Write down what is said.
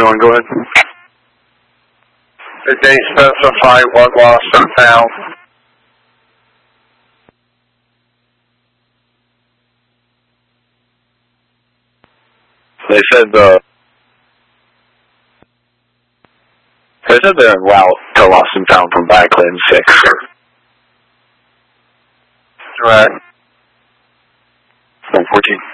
21, go ahead. Did they specify what lost and found? They said they're en route to lost and found from Backlund 6. Correct. 114.